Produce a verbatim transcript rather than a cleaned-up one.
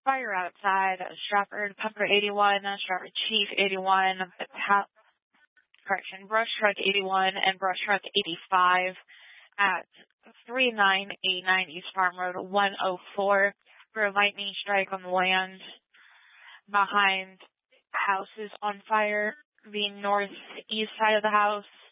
Fire outside Stratford, Pumper eighty-one, Stratford Chief eighty-one, pa- correction, Brush Truck eighty-one and Brush Truck eighty-five at three nine eight nine East Farm Road one oh four for a lightning strike on the land behind houses on fire. The northeast side of the house